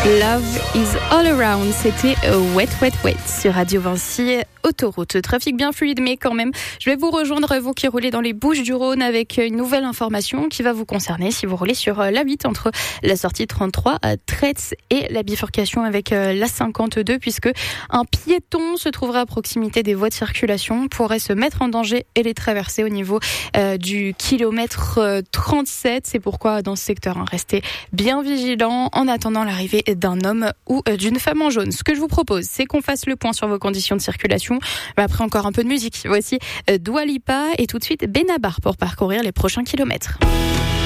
Love is all around, c'était Wet Wet Wet sur Radio Vinci Autoroute. Trafic bien fluide, mais quand même, je vais vous rejoindre, vous qui roulez dans les Bouches-du-Rhône, avec une nouvelle information qui va vous concerner si vous roulez sur l'A8 entre la sortie 33 à Tretz et la bifurcation avec la 52, puisque un piéton se trouvera à proximité des voies de circulation, pourrait se mettre en danger et les traverser au niveau du kilomètre 37. C'est pourquoi dans ce secteur, restez bien vigilants en attendant l'arrivée d'un homme ou d'une femme en jaune. Ce que je vous propose, c'est qu'on fasse le point sur vos conditions de circulation. Après, encore un peu de musique. Voici Dua Lipa et tout de suite Benabar pour parcourir les prochains kilomètres.